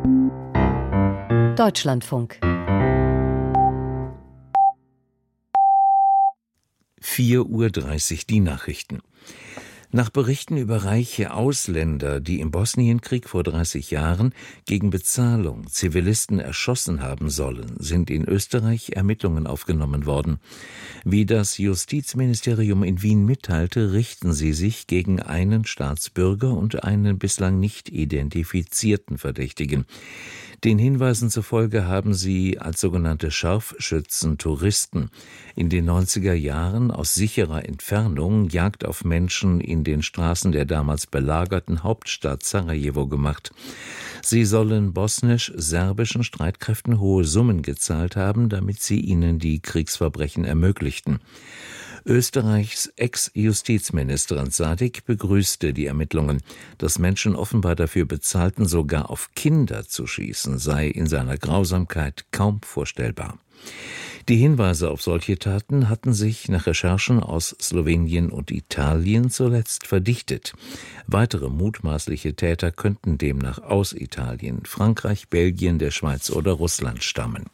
Deutschlandfunk 4:30 Uhr die Nachrichten. Nach Berichten über reiche Ausländer, die im Bosnienkrieg vor 30 Jahren gegen Bezahlung Zivilisten erschossen haben sollen, sind in Österreich Ermittlungen aufgenommen worden. Wie das Justizministerium in Wien mitteilte, richten sie sich gegen einen Staatsbürger und einen bislang nicht identifizierten Verdächtigen. Den Hinweisen zufolge haben sie als sogenannte Scharfschützen Touristen in den 90er Jahren aus sicherer Entfernung Jagd auf Menschen in den Straßen der damals belagerten Hauptstadt Sarajevo gemacht. Sie sollen bosnisch-serbischen Streitkräften hohe Summen gezahlt haben, damit sie ihnen die Kriegsverbrechen ermöglichten. Österreichs Ex-Justizministerin Sadik begrüßte die Ermittlungen. Dass Menschen offenbar dafür bezahlten, sogar auf Kinder zu schießen, sei in seiner Grausamkeit kaum vorstellbar. Die Hinweise auf solche Taten hatten sich nach Recherchen aus Slowenien und Italien zuletzt verdichtet. Weitere mutmaßliche Täter könnten demnach aus Italien, Frankreich, Belgien, der Schweiz oder Russland stammen.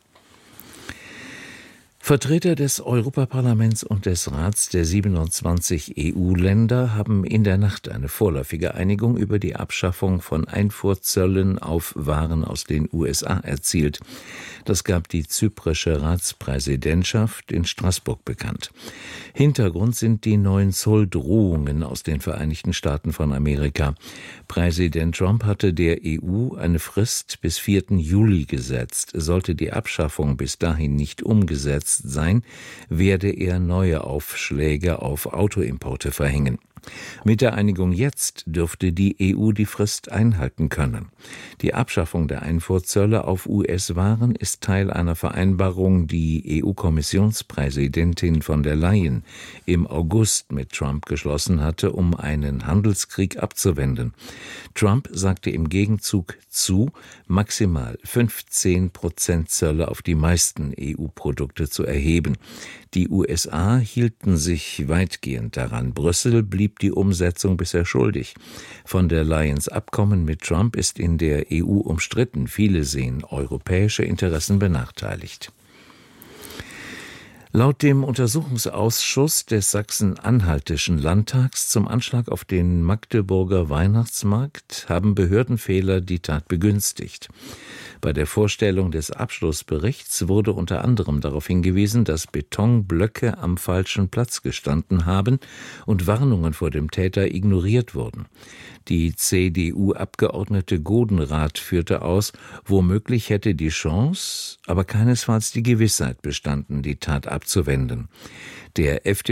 Vertreter des Europaparlaments und des Rats der 27 EU-Länder haben in der Nacht eine vorläufige Einigung über die Abschaffung von Einfuhrzöllen auf Waren aus den USA erzielt. Das gab die zyprische Ratspräsidentschaft in Straßburg bekannt. Hintergrund sind die neuen Zolldrohungen aus den Vereinigten Staaten von Amerika. Präsident Trump hatte der EU eine Frist bis 4. Juli gesetzt. Sollte die Abschaffung bis dahin nicht umgesetzt sein, werde er neue Aufschläge auf Autoimporte verhängen. Mit der Einigung jetzt dürfte die EU die Frist einhalten können. Die Abschaffung der Einfuhrzölle auf US-Waren ist Teil einer Vereinbarung, die EU-Kommissionspräsidentin von der Leyen im August mit Trump geschlossen hatte, um einen Handelskrieg abzuwenden. Trump sagte im Gegenzug zu, maximal 15% Zölle auf die meisten EU-Produkte zu erheben. Die USA hielten sich weitgehend daran. Brüssel blieb die Umsetzung bisher schuldig. Von der Leyens Abkommen mit Trump ist in der EU umstritten. Viele sehen europäische Interessen benachteiligt. Laut dem Untersuchungsausschuss des Sachsen-Anhaltischen Landtags zum Anschlag auf den Magdeburger Weihnachtsmarkt haben Behördenfehler die Tat begünstigt. Bei der Vorstellung des Abschlussberichts wurde unter anderem darauf hingewiesen, dass Betonblöcke am falschen Platz gestanden haben und Warnungen vor dem Täter ignoriert wurden. Die CDU-Abgeordnete Godenrath führte aus, womöglich hätte die Chance, aber keinesfalls die Gewissheit bestanden, die Tat abzuwenden. Der